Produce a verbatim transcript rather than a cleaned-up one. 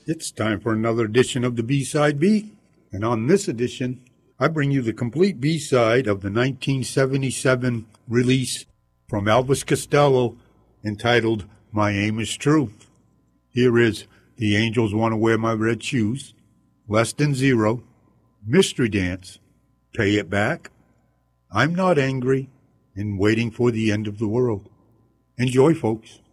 It's time for another edition of the B-Side Beat. And on this edition, I bring you the complete B-side of the nineteen seventy-seven release from Elvis Costello entitled My Aim is True. Here is The Angels Want to Wear My Red Shoes, Less Than Zero, Mystery Dance, Pay It Back, I'm Not Angry, and Waiting for the End of the World. Enjoy, folks.